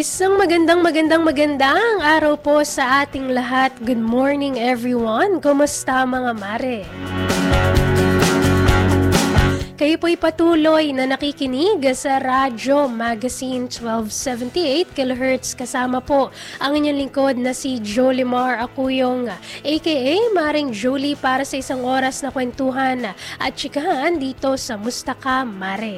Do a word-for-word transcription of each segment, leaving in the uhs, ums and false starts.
Isang magandang magandang magandang araw po sa ating lahat. Good morning everyone. Kumusta mga mare? Kayo po'y patuloy na nakikinig sa Radyo Magazine twelve seventy-eight kilohertz. Kasama po ang inyong lingkod na si Jolimar Acuyong, aka Maring Jolie, para sa isang oras na kwentuhan at chikahan dito sa Mustaka Mare.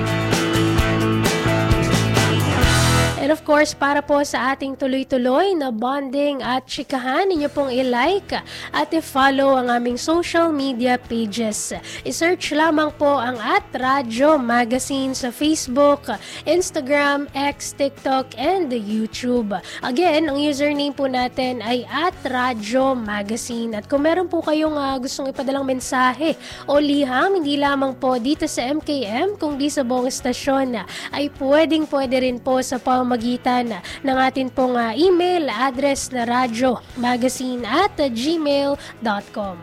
And of course, para po sa ating tuloy-tuloy na bonding at chikahan, ninyo pong i-like at i-follow ang aming social media pages. I-search lamang po ang at Radyo Magazine sa Facebook, Instagram, X, TikTok, and YouTube. Again, ang username po natin ay at Radyo Magazine. At kung meron po kayong uh, gustong ipadalang mensahe o liham, hindi lamang po dito sa M K M, kundi sa buong estasyon, ay pwedeng-pwede rin po sa pamamagitan magitan ng atin pong uh, email address na radyo magazine at gmail dot com.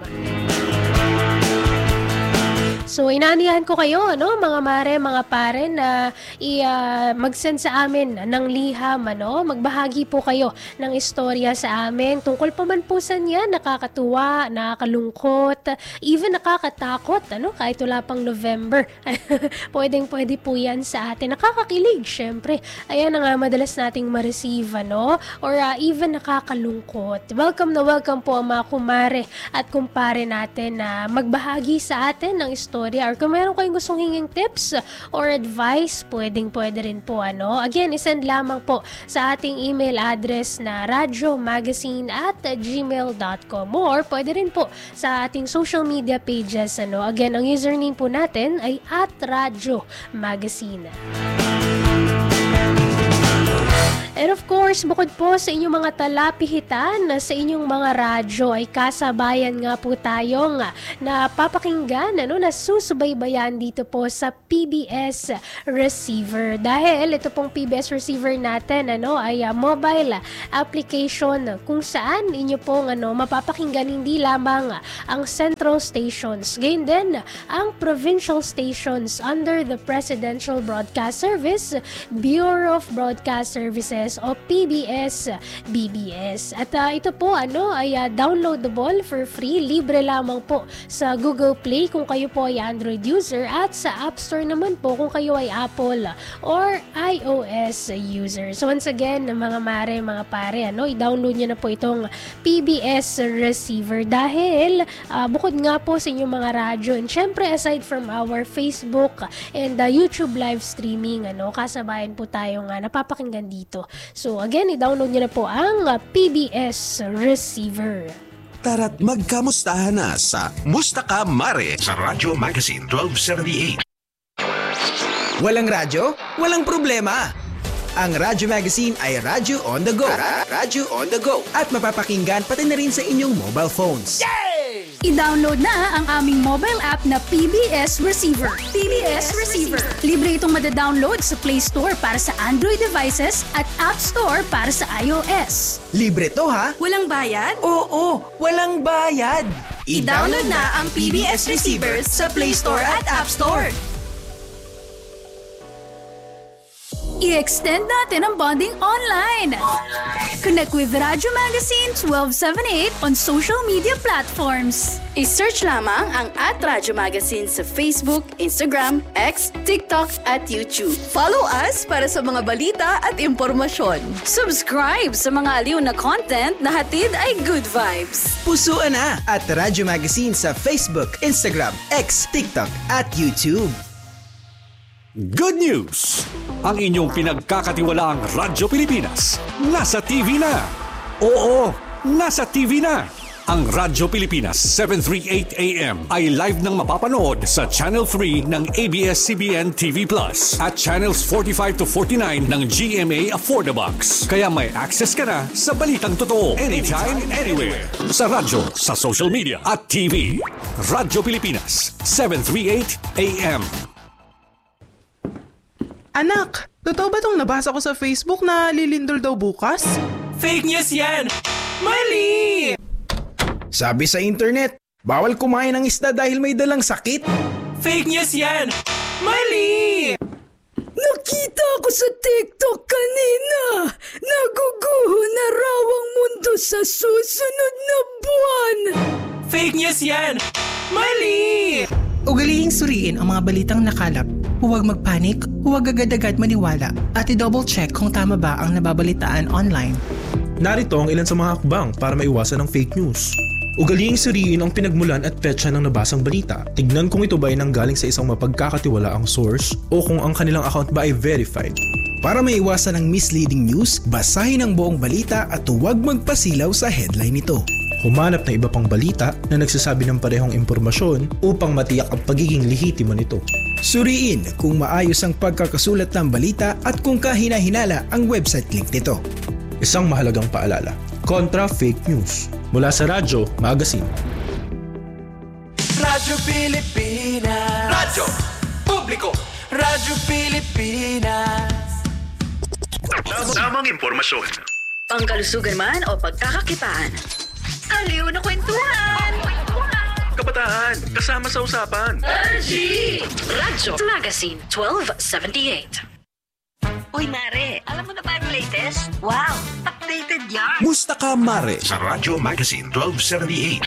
So, inaanihan ko kayo, ano, mga mare, mga pare, na i, uh, mag-send sa amin ng liham, ano, magbahagi po kayo ng istorya sa amin. Tungkol pa man po sa niya, nakakatuwa, nakakalungkot, even nakakatakot, ano, kahit wala pang November. Pwedeng pwede po yan sa atin. Nakakakilig, syempre. Ayan na nga, madalas nating ma-receive, ano, or uh, even nakakalungkot. Welcome na welcome po ang mga kumare at kumpare natin na magbahagi sa atin ng istorya. Or kung meron kayong gustong hinging tips or advice, pwedeng pwede rin po, ano. Again, isend lamang po sa ating email address na radyomagazine at gmail dot com, or pwede rin po sa ating social media pages, ano. Again, ang username po natin ay at Radyo Magazine. And of course, bukod po sa inyong mga talapihitan, sa inyong mga radyo ay kasabayan nga po tayong napapakinggan, ano, nasusubaybayan dito po sa P B S receiver. Dahil ito pong P B S receiver natin, ano, ay uh, mobile application kung saan inyo pong, ano, mapapakinggan hindi lamang ang central stations, gayon din ang provincial stations under the Presidential Broadcast Service, Bureau of Broadcast Services o P B S B B S. At uh, ito po, ano, ay uh, downloadable for free, libre lamang po sa Google Play kung kayo po ay Android user, at sa App Store naman po kung kayo ay Apple or iOS user. So once again, mga mare, mga pare, ano, i-download nyo na po itong P B S receiver dahil uh, bukod nga po sa inyong mga radyo, and syempre aside from our Facebook and uh, YouTube live streaming, ano, kasabayan po tayong uh, napapakinggan dito. So again, i-download nyo na po ang uh, P B S receiver. Tara't magkamustahan na sa Mustaka Mare sa Radyo Magazine twelve seventy-eight. Walang radyo? Walang problema! Ang Radyo Magazine ay radyo on the go. Radyo on the go. At mapapakinggan pati na rin sa inyong mobile phones. Yay! I-download na ang aming mobile app na P B S Receiver. P B S Receiver. Libre itong madadownload sa Play Store para sa Android devices at App Store para sa iOS. Libre to, ha? Walang bayad? Oo, walang bayad. I-download na ang P B S Receiver sa Play Store at App Store. I-extend natin ang bonding online. Connect with Radyo Magazine twelve seventy-eight on social media platforms. I-search lamang ang at Radyo Magazine sa Facebook, Instagram, X, TikTok at YouTube. Follow us para sa mga balita at impormasyon. Subscribe sa mga aliw na content na hatid ay good vibes. Pusuan na at Radyo Magazine sa Facebook, Instagram, X, TikTok at YouTube. Good news! Ang inyong pinagkakatiwalaang Radyo Pilipinas nasa T V na. Oo, nasa T V na. Ang Radyo Pilipinas seven thirty-eight A M ay live nang mapapanood sa Channel three ng A B S C B N T V Plus at Channels forty-five to forty-nine ng G M A Affordabox. Kaya may access ka na sa balitang totoo anytime, anywhere. Sa radyo, sa social media at T V. Radyo Pilipinas seven thirty-eight A M. Anak, totoo ba tong nabasa ko sa Facebook na lilindol daw bukas? Fake news yan! Mali! Sabi sa internet, bawal kumain ng isda dahil may dalang sakit. Fake news yan! Mali! Naku! nakita ko sa TikTok kanina. Naguguho na raw ang mundo sa susunod na buwan. Fake news yan! Mali! Ugalihing suriin ang mga balitang nakalap. Huwag magpanik, huwag agad-agad maniwala, at i-double check kung tama ba ang nababalitaan online. Narito ang ilan sa mga hakbang para maiwasan ang fake news. Ugalihing suriin ang pinagmulan at petsa ng nabasang balita. Tignan kung ito ba ay nanggaling sa isang mapagkakatiwalaang source o kung ang kanilang account ba ay verified. Para maiwasan ang misleading news, basahin ang buong balita at huwag magpasilaw sa headline nito. Humanap ng iba pang balita na nagsasabi ng parehong impormasyon upang matiyak ang pagiging lehitimo nito. Suriin kung maayos ang pagkakasulat ng balita at kung kahina-hinala ang website link nito. Isang mahalagang paalala, kontra fake news. Mula sa Radyo Magazine. Radyo Pilipinas. Radyo Publiko. Radyo Pilipinas. Tamang impormasyon. Pangkalusugan man o pagkakakitaan. Aliw na kwentuhan! Kabataan, kasama sa usapan. R G! Radyo Magazine twelve seventy-eight. Uy, Mare, alam mo na ba yung latest? Wow, updated yan! Musta ka, Mare? Sa Radyo Magazine twelve seventy-eight.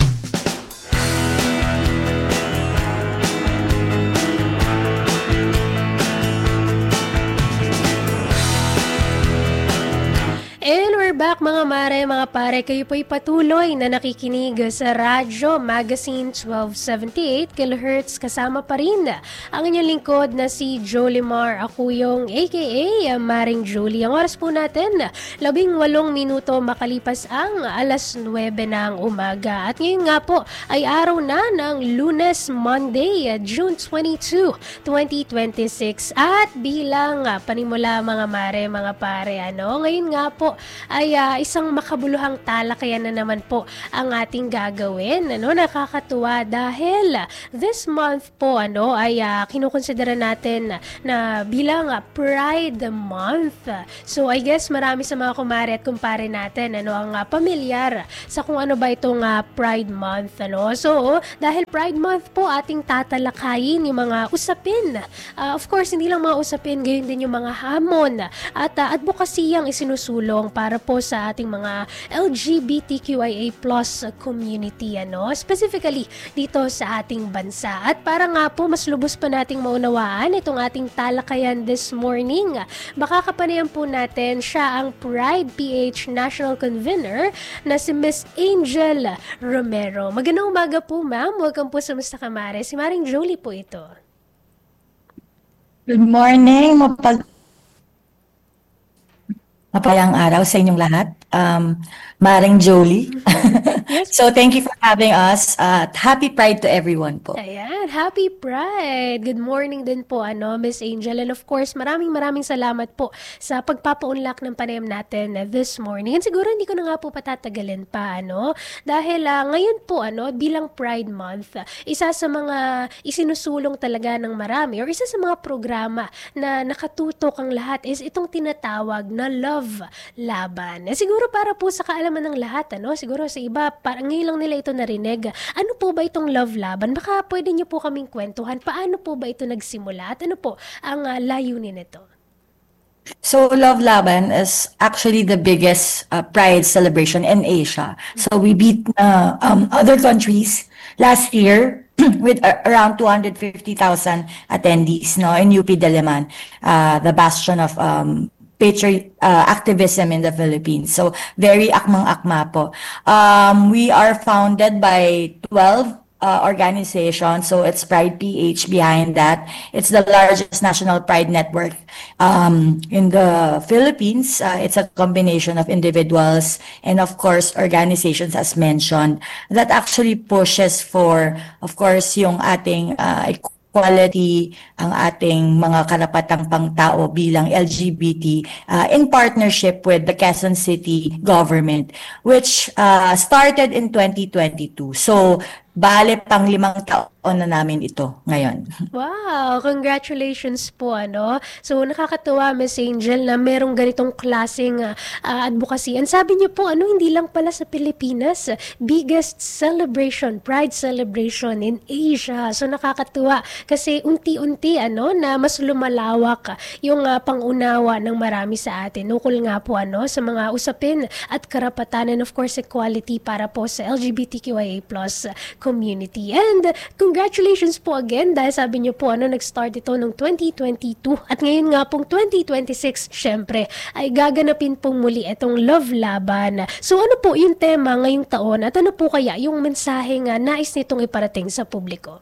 And we're back mga mare, mga pare. Kayo po'y patuloy na nakikinig sa Radyo Magazine twelve seventy-eight kilohertz. Kasama pa rin ang inyong lingkod na si Jolimar Acuyong aka Maring Jolie. Ang oras po natin, labing walong minuto makalipas ang alas nuwebe ng umaga. At ngayon nga po ay araw na ng Lunes, Monday, June twenty-second, twenty twenty-six. At bilang panimula mga mare, mga pare, ano, ngayon nga po ay uh, isang makabuluhang talakayan na naman po ang ating gagawin. Ano, nakakatuwa dahil this month po ano ay uh, kinukonsidera natin na bilang uh, Pride Month. So I guess marami sa mga kumare at kumpare natin ano ang uh, pamilyar sa kung ano ba itong uh, Pride Month, ano. So dahil Pride Month po, ating tatalakayin yung mga usapin. Uh, of course, hindi lang mga usapin, gayon din yung mga hamon at uh, advokasiyang isinusulong para po sa ating mga L G B T Q I A plus community, ano, specifically dito sa ating bansa. At para nga po mas lubos pa nating maunawaan itong ating talakayan this morning, baka kapanayan po natin siya ang Pride P H National Convener na si Miss Angel Romero. Magandang umaga po, ma'am. Welcome po sa Musta Ka Mare. Si Maring Jolie po ito. Good morning. Mapag Mapayang araw sa inyong lahat. Um, Maring Jolie. So thank you for having us. Uh, happy Pride to everyone po. Ayan, happy Pride. Good morning din po, ano, Miss Angel. And of course, maraming maraming salamat po sa pagpapaunlak ng panayam natin this morning. And siguro hindi ko na nga po patatagalin pa, ano, dahil uh, ngayon po, ano, bilang Pride Month, isa sa mga isinusulong talaga ng marami or isa sa mga programa na nakatutok ang lahat is itong tinatawag na Love Laban. Eh, siguro para po sa kaalaman ng lahat, ano, siguro sa iba, parang ngayon lang nila ito narinig. Ano po ba itong Love Laban? Baka pwede niyo po kaming kwentuhan. Paano po ba ito nagsimula? At ano po ang uh, layunin nito? So Love Laban is actually the biggest uh, Pride celebration in Asia. So we beat uh, um, other countries last year with uh, around two hundred fifty thousand attendees, no, in U P Diliman, uh, the bastion of um, patriot uh, activism in the Philippines. So very akmang-akma po. Um, we are founded by twelve uh, organizations. So it's Pride P H behind that. It's the largest national pride network um, in the Philippines. Uh, it's a combination of individuals and of course organizations as mentioned that actually pushes for, of course, yung ating uh, quality, ang ating mga karapatang pangtao bilang L G B T uh, in partnership with the Quezon City government, which uh, started in twenty twenty-two. So, bale pang limang taon on na namin ito ngayon. Wow, congratulations po ano. So nakakatuwa Miss Angel na merong ganitong klaseng uh, advocacy. And sabi niyo po ano, hindi lang pala sa Pilipinas, biggest celebration, Pride celebration in Asia. So nakakatuwa kasi unti-unti ano na mas lumalawak yung uh, pangunawa ng marami sa atin. Ukol nga po ano sa mga usapin at karapatan and of course equality para po sa L G B T Q I A plus community. And congratulations po again dahil sabi niyo po ano nag-start ito noong twenty twenty-two at ngayon nga pong twenty twenty-six syempre ay gaganapin pong muli itong Love Laban. So ano po yung tema ngayong taon at ano po kaya yung mensahe nga nais nitong iparating sa publiko?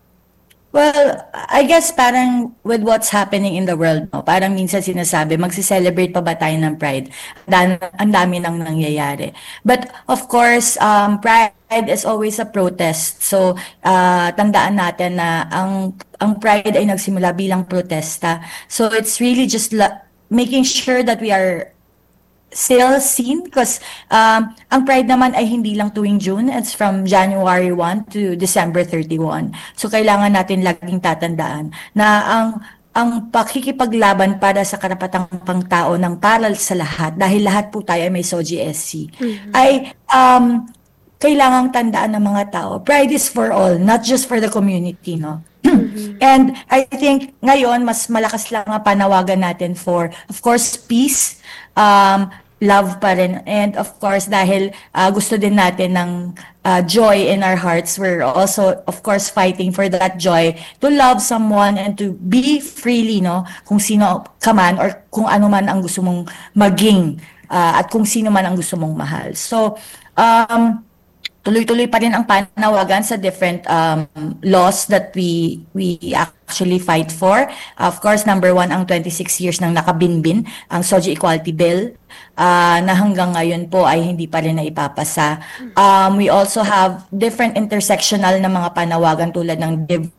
Well, I guess parang with what's happening in the world, no? Parang minsan sinasabi, magsi-celebrate pa ba tayo ng Pride? Dan, ang dami nang nangyayari. But of course, um, Pride is always a protest. So, uh, tandaan natin na ang, ang Pride ay nagsimula bilang protesta. So, it's really just la- making sure that we are still seen because um, ang Pride naman ay hindi lang tuwing June. It's from January first to December thirty-first. So kailangan natin laging tatandaan na ang ang pakikipaglaban para sa karapatang pangtao ng paral sa lahat dahil lahat po tayo ay may S O G S C mm-hmm. ay um, kailangang tandaan ng mga tao. Pride is for all, not just for the community, no? Mm-hmm. And I think ngayon mas malakas lang ang panawagan natin for, of course, peace, um, love pa rin. And of course, dahil uh, gusto din natin ng uh, joy in our hearts, we're also, of course, fighting for that joy to love someone and to be freely, no? Kung sino ka man or kung ano man ang gusto mong maging uh, at kung sino man ang gusto mong mahal. So, um, tuloy-tuloy pa rin ang panawagan sa different um, laws that we we actually fight for. Of course, number one, ang twenty-six years nang nakabinbin, ang S O G Equality Bill, uh, na hanggang ngayon po ay hindi pa rin naipapasa. Um, we also have different intersectional na mga panawagan tulad ng divorce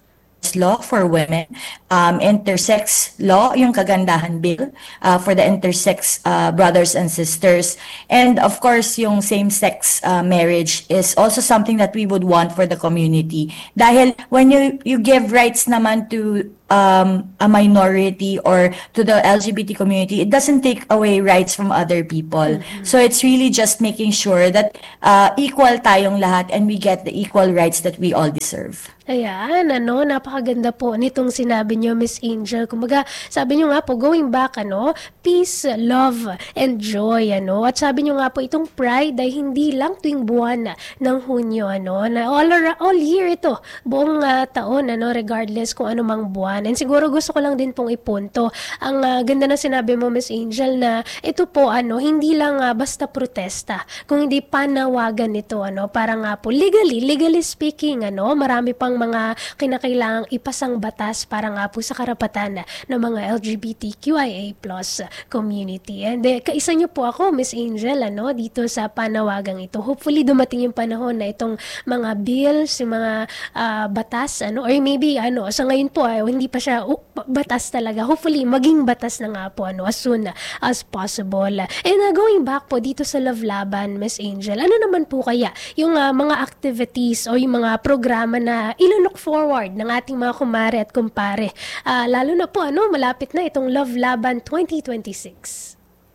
law for women, um, intersex law, yung kagandahan bill uh, for the intersex uh, brothers and sisters. And of course, yung same-sex uh, marriage is also something that we would want for the community. Dahil when you, you give rights naman to um, a minority or to the L G B T community, it doesn't take away rights from other people. Mm-hmm. So it's really just making sure that uh, equal tayong lahat and we get the equal rights that we all deserve. Ayan, ano, napakaganda po nitong sinabi niyo, Miss Angel. Kumbaga, sabi niyo nga po, going back, ano, peace, love, and joy, ano. At sabi niyo nga po, itong Pride ay hindi lang tuwing buwan ng Hunyo, ano, na all, all year ito, buong uh, taon, ano, regardless kung ano mang buwan. And siguro gusto ko lang din pong ipunto, ang uh, ganda na sinabi mo, Miss Angel, na ito po, ano, hindi lang uh, basta protesta, kung hindi panawagan ito, ano, para nga po, legally, legally speaking, ano, marami pang mga kinakailangang ipasang batas para nga po sa karapatan ng mga L G B T Q I A plus community. And eh, kaisa niyo po ako, Miss Angel, ano, dito sa panawagang ito. Hopefully dumating yung panahon na itong mga bills, yung mga uh, batas, ano, or maybe, ano, sa ngayon po, ay, hindi pa siya uh, batas talaga. Hopefully, maging batas na nga po, ano, as soon as possible. And uh, going back po dito sa Love Laban, Miss Angel, ano naman po kaya yung uh, mga activities o yung mga programa na ilo-look forward ng ating mga kumare at kumpare. Uh, lalo na po, ano, malapit na itong Love Laban twenty twenty-six.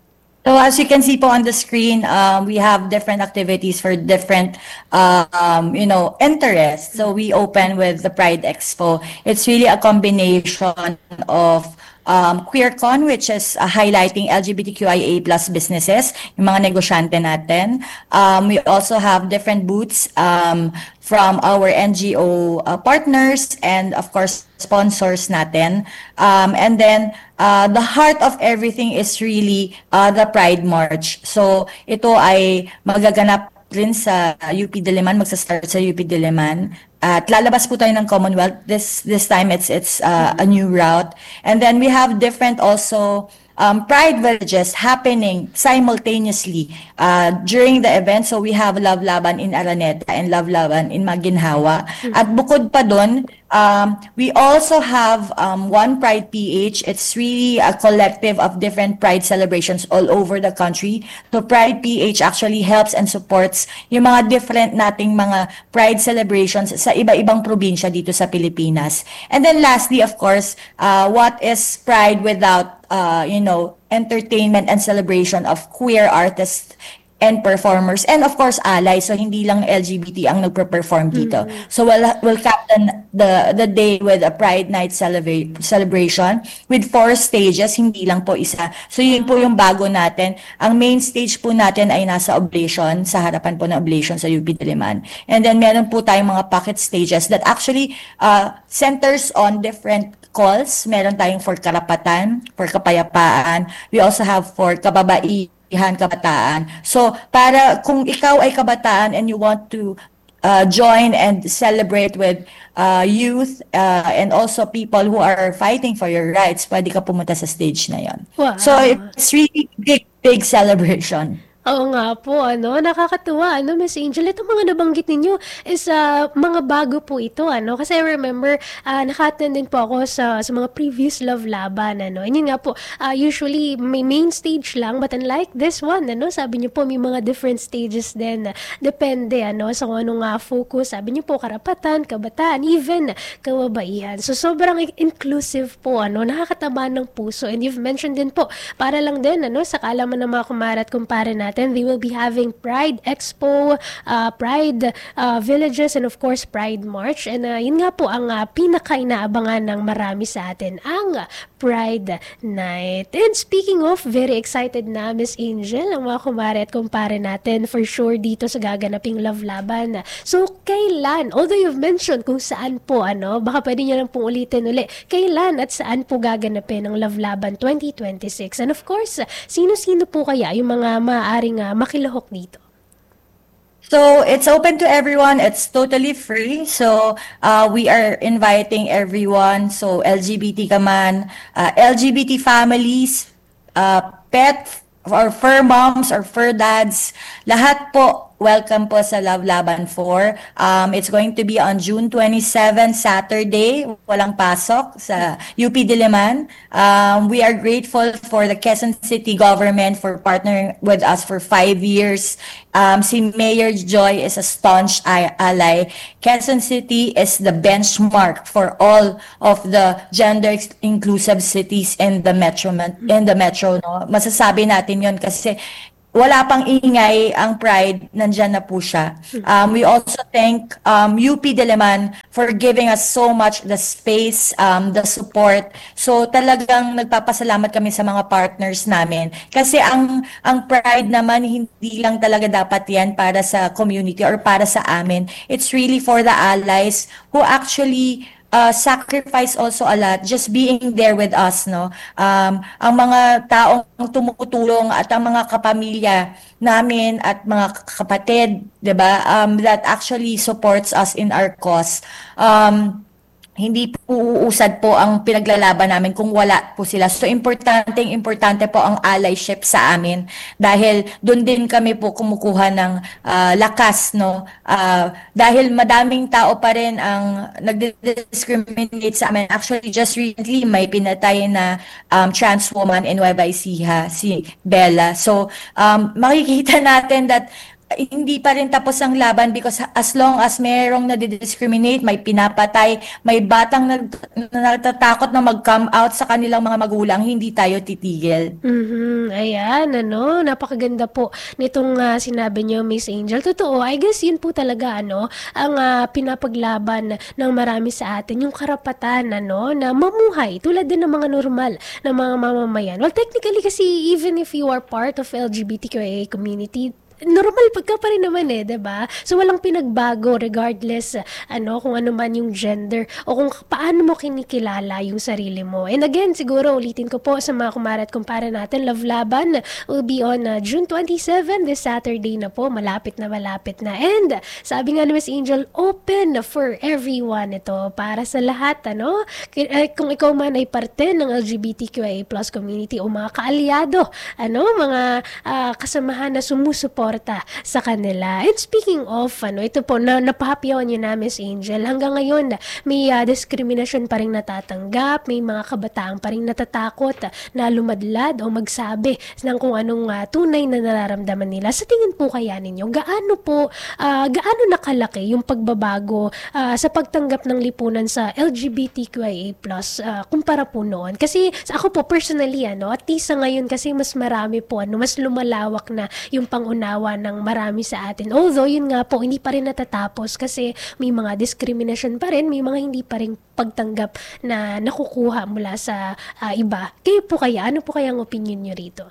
So as you can see po on the screen, um, we have different activities for different, uh, um, you know, interests. So we open with the Pride Expo. It's really a combination of Um, QueerCon, which is uh, highlighting L G B T Q I A plus businesses, yung mga negosyante natin. Um, we also have different booths um, from our N G O uh, partners and of course sponsors natin. Um, and then uh, the heart of everything is really uh, the Pride March. So ito ay magaganap rin sa U P Diliman, magsa-start sa U P Diliman. At lalabas po tayo ng Commonwealth. This this time it's it's uh, a new route. And then we have different also um, Pride villages happening simultaneously uh, during the event. So we have Love Laban in Araneta and Love Laban in Maginhawa. At bukod pa doon, um, we also have um, One Pride P H. It's really a collective of different Pride celebrations all over the country. So Pride P H actually helps and supports yung mga different nating mga Pride celebrations sa iba-ibang probinsya dito sa Pilipinas. And then lastly, of course, uh, what is Pride without, uh, you know, entertainment and celebration of queer artists and performers, and of course allies. So hindi lang L G B T ang nagpe-perform dito. Mm-hmm. So we'll we'll cap the, the the day with a Pride Night celebra- celebration with four stages, hindi lang po isa. So yun po yung bago natin. Ang main stage po natin ay nasa Oblation, sa harapan po ng Oblation sa U P Diliman. And then meron po tayong mga pocket stages that actually uh, centers on different calls. Meron tayong for karapatan, for kapayapaan. We also have for kababaihan, kabataan. So, para kung ikaw ay kabataan and you want to uh, join and celebrate with uh, youth uh, and also people who are fighting for your rights, pwede ka pumunta sa stage na yon. Wow. So, it's really big, big celebration. Oo nga po, ano, nakakatuwa, ano, Miss Angel, itong mga nabanggit ninyo is uh, mga bago po ito, ano, kasi I remember, uh, naka-attend din po ako sa, sa mga previous Love Laban, ano, and yun nga po, uh, usually may main stage lang, but unlike this one, ano, sabi niyo po, may mga different stages din, depende, ano, sa kung anong uh, focus, sabi niyo po, karapatan, kabataan, even kababaihan, so sobrang inclusive po, ano, nakakataba ng puso, and you've mentioned din po, para lang din, ano, sa kaalaman ng mga kumare at kumpare natin, they will be having Pride Expo, uh, Pride uh, Villages, and of course Pride March. And uh, yun nga po ang uh, pinaka-inaabangan ng marami sa atin, ang uh, Pride Night. And speaking of, very excited na, Miss Angel, ang mga kumare at kumpare natin for sure dito sa gaganaping Love Laban. So kailan, although you've mentioned kung saan po, ano, baka pwede nyo lang pong ulitin uli, kailan at saan po gaganapin ang Love Laban twenty twenty-six? And of course, sino-sino po kaya yung mga maaari nga makilahok dito? So it's open to everyone. It's totally free. So uh, we are inviting everyone. So L G B T ka man, uh, L G B T families, uh, pet or fur moms or fur dads, lahat po welcome po sa Love Laban four. Um, it's going to be on June twenty-seventh, Saturday. Walang pasok sa U P Diliman. Um, we are grateful for the Quezon City government for partnering with us for five years. Um, si Mayor Joy is a staunch ally. Quezon City is the benchmark for all of the gender-inclusive cities in the metro. In the metro, no? Masasabi natin yon kasi wala pang ingay ang Pride, nandyan na po siya. Um, we also thank um, U P Diliman for giving us so much the space, um, the support. So talagang nagpapasalamat kami sa mga partners namin. Kasi ang ang Pride naman, hindi lang talaga dapat yan para sa community or para sa amin. It's really for the allies who actually Uh, sacrifice also a lot just being there with us, no? Um, ang mga taong tumutulong at ang mga kapamilya namin at mga kapatid, 'di ba? Um, that actually supports us in our cause. Um, hindi po uusad po ang pinaglalaban namin kung wala po sila. So, importanteng importante po ang allyship sa amin dahil doon din kami po kumukuha ng uh, lakas, no? Uh, dahil madaming tao pa rin ang nagdi-discriminate sa amin. Actually, just recently, may pinatay na um, trans woman in Nueva Ecija, si Bella. So, um, makikita natin that hindi pa rin tapos ang laban because as long as mayroong nadidiscriminate, may pinapatay, may batang nag, natatakot na mag-come out sa kanilang mga magulang, hindi tayo titigil. Mm-hmm. Ayan, ano, napakaganda po nitong uh, sinabi niyo, Miss Angel. Totoo, I guess yun po talaga, ano, ang uh, pinapaglaban ng marami sa atin, yung karapatan, ano, na mamuhay, tulad din ng mga normal na mga mamamayan. Well, technically kasi even if you are part of L G B T Q I A community, normal pagka pa rin naman eh, 'di ba? So walang pinagbago regardless uh, ano kung ano man yung gender o kung paano mo kinikilala yung sarili mo. And again, siguro ulitin ko po sa mga kumare at kumpare natin, Love Laban will be on uh, June twenty-seventh, this Saturday na po, malapit na malapit na. And sabi nga ni Miss Angel, open for everyone ito, para sa lahat, ano? Kung ikaw man ay parte ng L G B T Q I A plus community o mga kaalyado, ano, mga uh, kasamahan na sumusuporta sa kanila. And speaking of, ano, ito po, na, napahapyawan niyo na, Miss Angel, hanggang ngayon, may uh, discrimination pa rin natatanggap, may mga kabataan pa rin natatakot uh, na lumadlad o magsabi ng kung anong uh, tunay na nararamdaman nila. Sa tingin po kaya ninyo, gaano po, uh, gaano nakalaki yung pagbabago uh, sa pagtanggap ng lipunan sa L G B T Q I A plus uh, kumpara po noon? Kasi ako po, personally, ano, at least sa ngayon kasi mas marami po, ano, mas lumalawak na yung pangunawa ng marami sa atin. Although, yun nga po, hindi pa rin natatapos kasi may mga discrimination pa rin, may mga hindi pa rin pagtanggap na nakukuha mula sa uh, iba. Kayo po kaya, ano po kaya ang opinion nyo rito?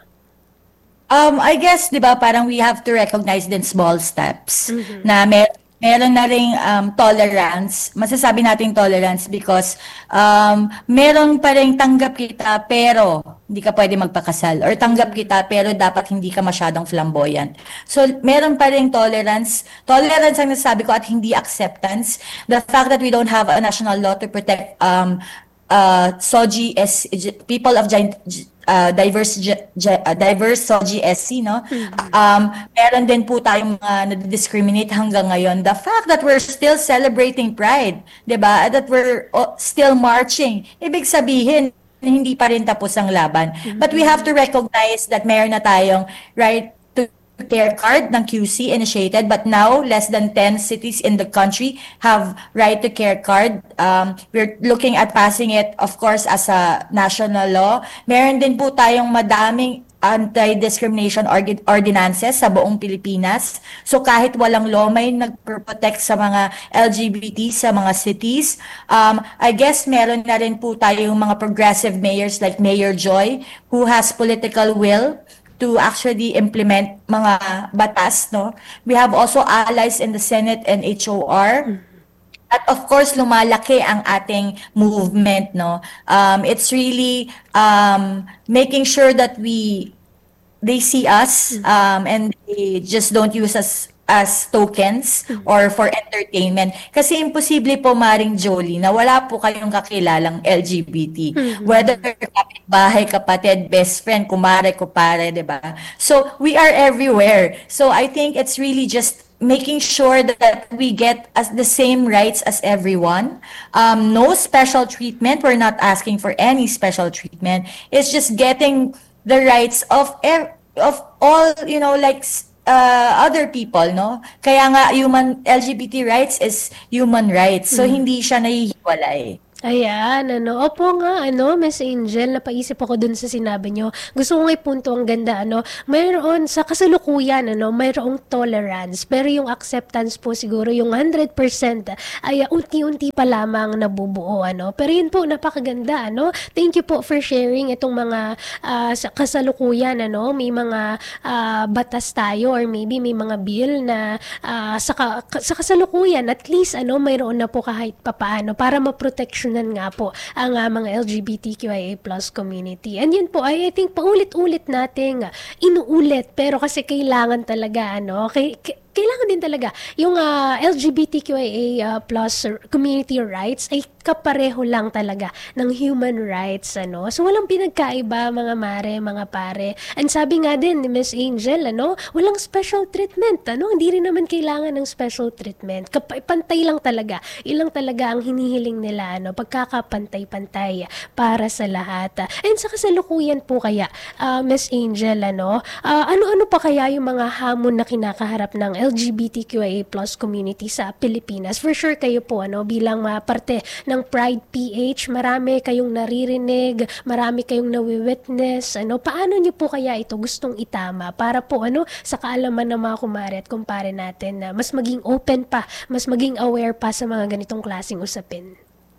Um, I guess, di ba, parang we have to recognize din small steps mm-hmm. na mer- meron na ring um, tolerance. Masasabi natin tolerance because um, meron pa rin tanggap kita pero hindi ka pwede magpakasal, or tanggap kita pero dapat hindi ka masyadong flamboyant. So meron pa rin tolerance. Tolerance ang nasabi ko at hindi acceptance. The fact that we don't have a national law to protect um, uh, S O G S, people of giant Uh, diverse uh, diverse S O G S C, no? Mm-hmm. Um, meron din po tayong mga na-discriminate hanggang ngayon. The fact that we're still celebrating Pride, 'di ba? That we're uh, still marching. Ibig sabihin, hindi pa rin tapos ang laban. Mm-hmm. But we have to recognize that meron na tayong right to care card ng Q C initiated, but now less than ten cities in the country have right to care card. Um, we're looking at passing it, of course, as a national law. Meron din po tayong madaming anti-discrimination ordinances sa buong Pilipinas. So kahit walang law, may nag-protect sa mga L G B T sa mga cities. Um, I guess meron na rin po tayong mga progressive mayors like Mayor Joy who has political will to actually implement mga batas, no? We have also allies in the Senate and H O R. At of course, lumalaki ang ating movement, no? Um, it's really um, making sure that we they see us um, and they just don't use us as tokens or for entertainment. Kasi imposible po, Maring Jolie, na wala po kayong kakilalang L G B T. Mm-hmm. Whether kapitbahay, kapatid, best friend, kumare, kupare, diba? So, we are everywhere. So, I think it's really just making sure that we get as the same rights as everyone. Um, no special treatment. We're not asking for any special treatment. It's just getting the rights of ev- of all, you know, like uh, other people, no? Kaya nga human L G B T rights is human rights. So mm. hindi siya nahihiwalay. Ayan, ano, opo nga, ano, Miss Angel, napaisip ako dun sa sinabi nyo. Gusto ko nga ipunto ang ganda, ano, mayroon sa kasalukuyan, ano, mayroong tolerance, pero yung acceptance po siguro, yung one hundred percent ay uh, unti-unti pa lamang nabubuo, ano. Pero yun po, napakaganda, ano. Thank you po for sharing itong mga uh, sa kasalukuyan, ano, may mga uh, batas tayo or maybe may mga bill na uh, sa, ka, sa kasalukuyan, at least, ano, mayroon na po kahit papaano para ma-protection nga po ang uh, mga L G B T Q I A plus community. And yun po, I, I think paulit-ulit nating uh, inuulit, pero kasi kailangan talaga, ano, kay, kay, kailangan din talaga yung uh, L G B T Q I A uh, plus community rights ay kapareho lang talaga ng human rights, ano. So walang pinagkaiba, mga mare, mga pare. And sabi nga din ni Miss Angel, ano, walang special treatment, ano. Hindi rin naman kailangan ng special treatment. Kap- pantay lang talaga. Ilang talaga ang hinihiling nila, ano, pagkakapantay-pantay para sa lahat. And sa kasalukuyan po kaya, uh, Miss Angel, ano, uh, ano-ano pa kaya yung mga hamon na kinakaharap ng L G B T Q I A plus community sa Pilipinas? For sure kayo po, ano, bilang uh, parte ng Pride P H, marami kayong naririnig, marami kayong nawi-witness, ano, paano niyo po kaya ito gustong itama para po, ano, sa kaalaman ng mga kumare at kumpare natin na mas maging open pa, mas maging aware pa sa mga ganitong klaseng usapin?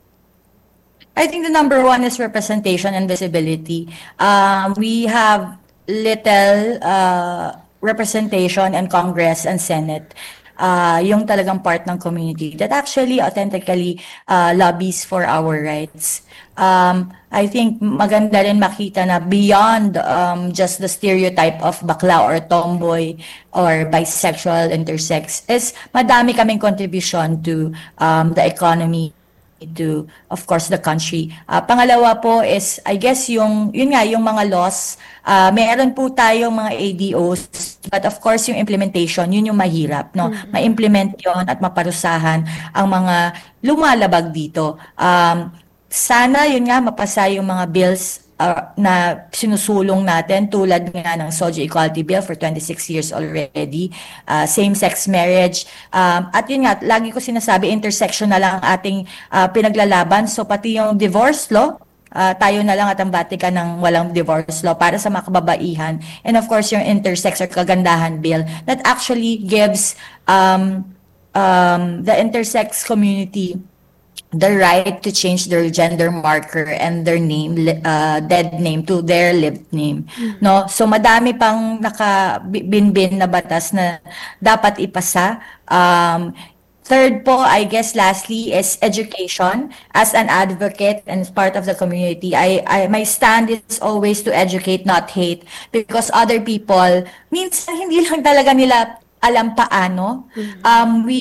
I think the number one is representation and visibility. Um, we have little uh, representation in Congress and Senate, uh, yung talagang part ng community that actually authentically uh, lobbies for our rights. Um, I think maganda rin makita na beyond um, just the stereotype of bakla or tomboy or bisexual, intersex, is madami kaming contribution to um, the economy, to, of course, the country. Uh, pangalawa po is, I guess, yung, yun nga, yung mga laws, uh, meron po tayong mga A D Os, but of course, yung implementation, yun yung mahirap, no? Mm-hmm. Ma-implement yun at maparusahan ang mga lumalabag dito. Um, sana, yun nga, mapasa yung mga bills uh, na sinusulong natin, tulad nga ng Sojo Equality Bill for twenty-six years already, uh, same-sex marriage, um, at yun nga, lagi ko sinasabi, intersectional lang ang ating uh, pinaglalaban, so pati yung divorce law, uh, tayo na lang at ang batika ng walang divorce law para sa mga kababaihan, and of course yung intersex or kagandahan bill that actually gives um, um, the intersex community the right to change their gender marker and their name, uh, dead name, to their lived name. Mm-hmm. No? So madami pang nakabinbin na batas na dapat ipasa. Um, third po, I guess lastly, is education. As an advocate and as part of the community, I, I my stand is always to educate, not hate, because other people, minsan hindi lang talaga nila alam paano. Mm-hmm. Um, we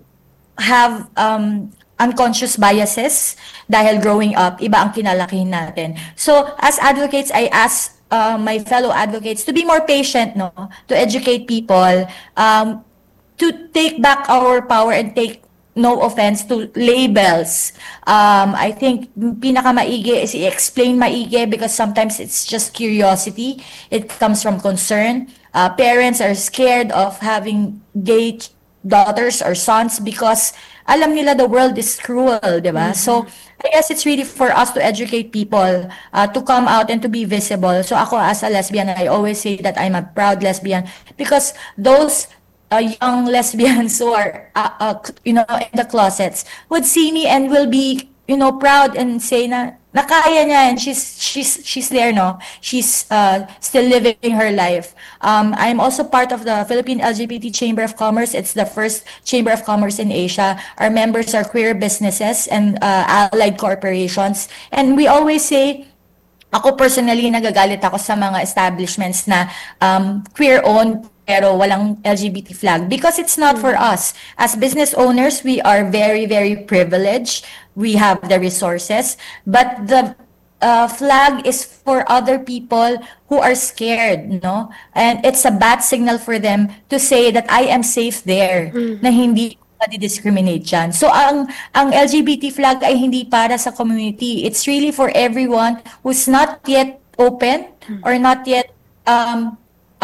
have um, unconscious biases dahil growing up, iba ang kinalakihin natin. So, as advocates, I ask uh, my fellow advocates to be more patient, no? To educate people, um, to take back our power and take no offense to labels. Um, I think pinakamaigi is i-explain maigi because sometimes it's just curiosity. It comes from concern. Uh, parents are scared of having gay daughters or sons because alam nila the world is cruel, di ba? Mm-hmm. So, I guess it's really for us to educate people, uh, to come out and to be visible. So, ako as a lesbian, I always say that I'm a proud lesbian because those uh, young lesbians who are, uh, uh, you know, in the closets would see me and will be, you know, proud and say na, nakaya niya and she's she's she's there, no? She's uh, still living her life. Um, I'm also part of the Philippine L G B T Chamber of Commerce. It's the first chamber of commerce in Asia. Our members are queer businesses and uh, allied corporations. And we always say, ako personally nagagalit ako sa mga establishments na um, queer-owned pero walang L G B T flag because it's not for us. As business owners, we are very, very privileged. We have the resources, but the uh, flag is for other people who are scared, no? And it's a bad signal for them to say that I am safe there, mm. na hindi discriminate dyan. So ang ang L G B T flag ay hindi para sa community. It's really for everyone who's not yet open mm. or not yet um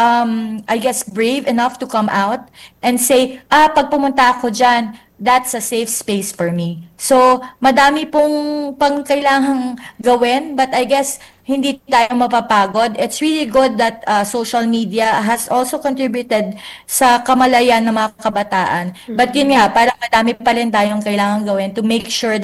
um I guess brave enough to come out and say, ah, pag pumunta ako dyan, that's a safe space for me. So, madami pong pang kailangang gawin, but I guess hindi tayo mapapagod. It's really good that uh, social media has also contributed sa kamalayan ng mga kabataan. Mm-hmm. But yun nga, parang madami pa rin tayong kailangang gawin to make sure